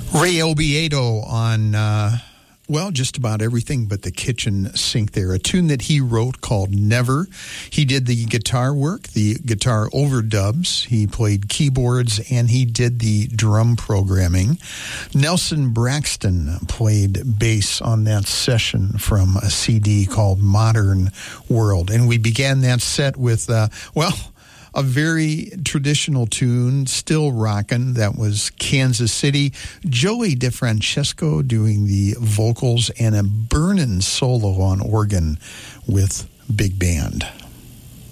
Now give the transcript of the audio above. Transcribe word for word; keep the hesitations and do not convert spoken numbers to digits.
Ray Oviedo on, uh, well, just about everything but the kitchen sink there. A tune that he wrote called Never. He did the guitar work, the guitar overdubs. He played keyboards, and he did the drum programming. Nelson Braxton played bass on that session from a C D called Modern World. And we began that set with, uh, well... a very traditional tune, still rockin'. That was Kansas City. Joey DeFrancesco doing the vocals and a burnin' solo on organ with big band.